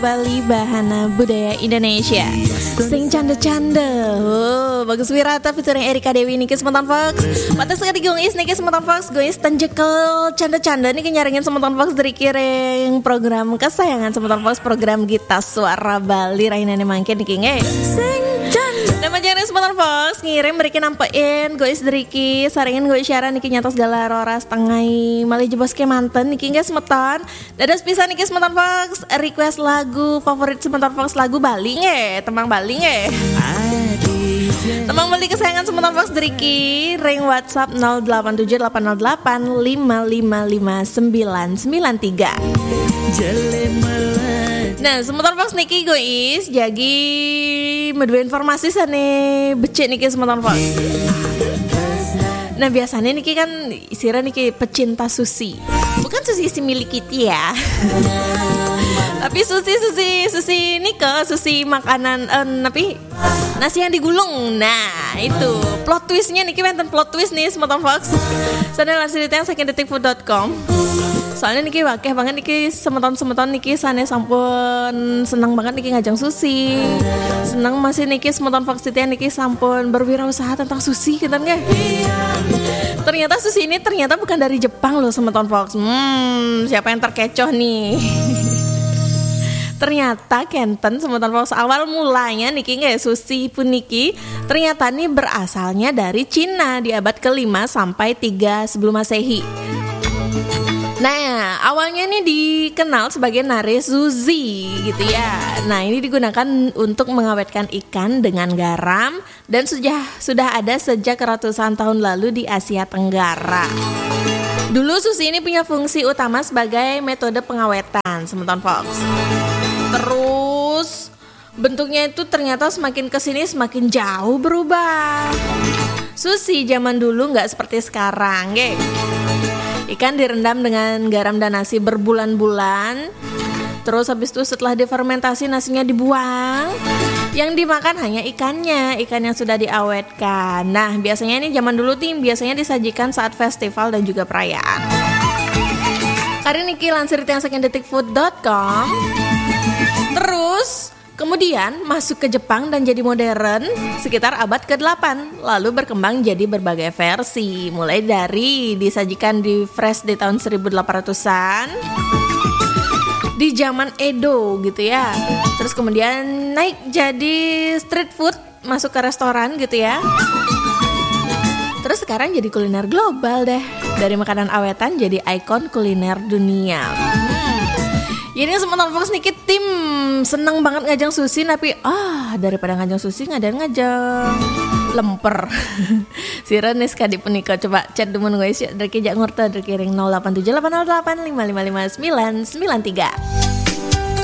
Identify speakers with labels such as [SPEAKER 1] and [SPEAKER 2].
[SPEAKER 1] Bali Bahana Budaya Indonesia. Sing canda-canda. Bagus Wirata featuring Erika Dewi niki Semeton Fox. Mata sekali guys niki Semeton Fox guys tanjekel canda-canda niki nyaringin Semeton Fox dari kiring program kesayangan Semeton Fox, program Gita Suara Bali rainane mangke niki nge. Sing canda. Nama jangan Semeton Fox ngirim berikin nampein guys dari ki saringin guys siaran niki nyatos segala roras tengai malih jebos ke manten niki nge Semeton. Dadas pisan niki Semeton Fox request lagu favorit Semeton Fox, lagu Bali nge, tembang Bali nge. Tembang Bali kesayangan Semeton Fox dari ki ring WhatsApp 0878085993. Nah, Semeton Fox niki guys, jadi medue informasi sane becek niki Semeton Fox. Nah, biasanya niki kan isira niki pecinta sushi. Bukan sushi si milik kita ya. Tapi sushi nika, sushi makanan tapi nasi yang digulung. Nah, itu plot twistnya niki wonten plot twist nih Semeton Fox. Sana langsung ditayang saking.detikfood.com. Soalnya niki wakeh banget niki semeton niki sane sampun senang banget niki ngajang sushi. Senang masih niki Semeton Fox ditayang niki sampun berwirausaha tentang sushi gitu nggih. Ternyata sushi ini ternyata bukan dari Jepang loh Semeton Fox. Siapa yang terkecoh nih? Ternyata Kenten Semeton Fox awal mulanya niki nggak sushi pun niki ternyata nih berasalnya dari Cina di abad ke-5 sampai 3 sebelum Masehi. Nah, awalnya nih dikenal sebagai nare sushi gitu ya. Nah, ini digunakan untuk mengawetkan ikan dengan garam dan sudah ada sejak ratusan tahun lalu di Asia Tenggara. Dulu sushi ini punya fungsi utama sebagai metode pengawetan Semeton Fox. Terus bentuknya itu ternyata semakin kesini semakin jauh berubah. Sushi zaman dulu nggak seperti sekarang, ge. Ikan direndam dengan garam dan nasi berbulan-bulan. Terus habis itu setelah difermentasi nasinya dibuang. Yang dimakan hanya ikannya, ikan yang sudah diawetkan. Nah, biasanya ini zaman dulu tim biasanya disajikan saat festival dan juga perayaan. Kali ini lansir yang saking.detikfood.com. Terus kemudian masuk ke Jepang dan jadi modern sekitar abad ke-8. Lalu berkembang jadi berbagai versi. Mulai dari disajikan di fresh di tahun 1800-an. Di zaman Edo gitu ya. Terus kemudian naik jadi street food, masuk ke restoran gitu ya. Terus sekarang jadi kuliner global deh. Dari makanan awetan jadi ikon kuliner dunia. Ini Semeton Fox niki tim seneng banget ngajang sushi tapi daripada ngajang sushi ngajang lemper. Sirenes kadi punika coba chat demen guys ya dari kijak ngurta dari kiring 087808555993.